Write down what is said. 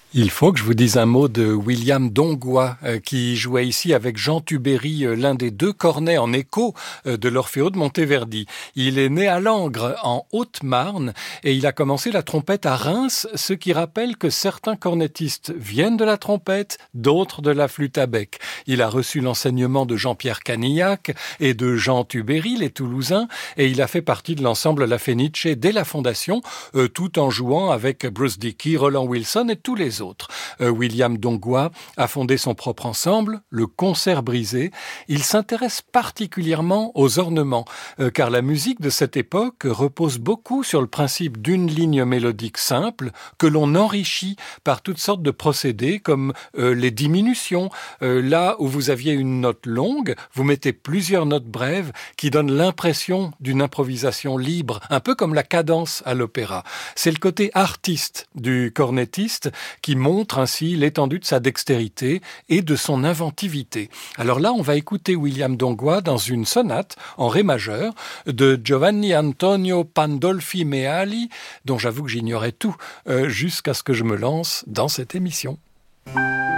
Il faut que je vous dise un mot de William Dongwa, qui jouait ici avec Jean Tubéry, l'un des deux cornets en écho de l'Orfeo de Monteverdi. Il est né à Langres, en Haute-Marne, et il a commencé la trompette à Reims, ce qui rappelle que certains cornettistes viennent de la trompette, d'autres de la flûte à bec. Il a reçu l'enseignement de Jean-Pierre Canillac et de Jean Tubéry, les Toulousains, et il a fait partie de l'ensemble La Fenice dès la fondation, tout en jouant avec Bruce Dickey, Roland Wilson et tous les autres. William Dongwa a fondé son propre ensemble, le Concert Brisé. Il s'intéresse particulièrement aux ornements, car la musique de cette époque repose beaucoup sur le principe d'une ligne mélodique simple que l'on enrichit par toutes sortes de procédés comme les diminutions. Là où vous aviez une note longue, vous mettez plusieurs notes brèves qui donnent l'impression d'une improvisation libre, un peu comme la cadence à l'opéra. C'est le côté artiste du cornettiste qui montre ainsi l'étendue de sa dextérité et de son inventivité. Alors là, on va écouter William Dongwa dans une sonate en ré majeur de Giovanni Antonio Pandolfi Meali, dont j'avoue que j'ignorais tout jusqu'à ce que je me lance dans cette émission.